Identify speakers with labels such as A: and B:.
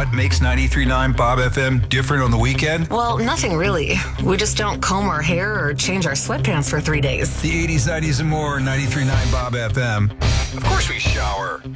A: What makes 93.9 Bob FM different on the weekend?
B: Well, nothing really. We just don't comb our hair or change our sweatpants for 3 days.
A: The 80s, 90s, and more, 93.9 Bob FM. Of course we shower.